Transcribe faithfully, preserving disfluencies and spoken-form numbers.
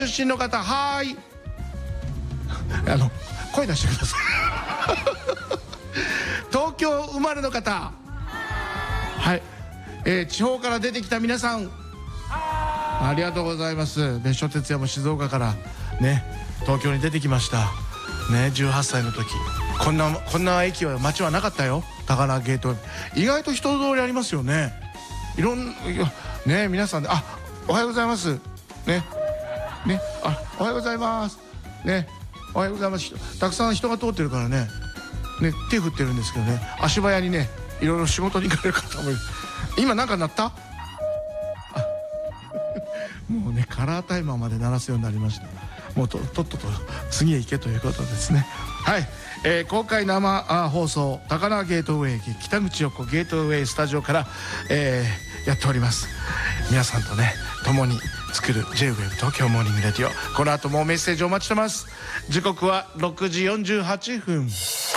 出身の方、はーい、あの声出してください東京生まれの方、はい、えー、地方から出てきた皆さん、ありがとうございます。別所哲也も静岡からね、東京に出てきましたね。じゅうはっさいの時、こんなこんな駅は街はなかったよ。高輪ゲート、意外と人通りありますよね。いろんなね、皆さんで、あ、おはようございますね、ね、あ、おはようございますね、おはようございます。たくさん人が通ってるからね、ね、手振ってるんですけどね、足早にね、いろいろ仕事に行かれる方もいる。今なんか鳴った？もうね、カラータイマーまで鳴らすようになりました。もう と, とっとと次へ行けということですね。はい、えー、公開生あ放送高輪ゲートウェイ北口横ゲートウェイスタジオから、えー、やっております。皆さんとね共に作る ジェイウェブ 東京モーニングレディオ、この後もメッセージお待ちしてます。時刻はろくじよんじゅうはっぷん。